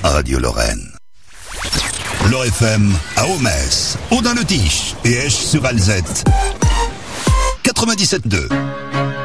Radio Lorraine. Lor FM à Omès, Audun-le-Tiche et Esch-sur-Alzette. 97.2.